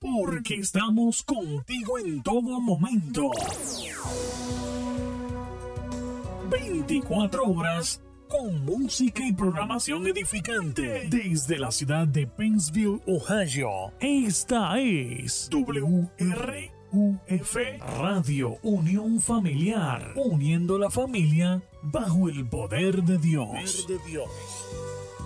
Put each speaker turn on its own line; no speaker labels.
porque estamos contigo en todo momento. 24 horas con música y programación edificante desde la ciudad de Pennsville, Ohio. Esta es WRUF, Radio Unión Familiar, uniendo la familia bajo el poder de Dios.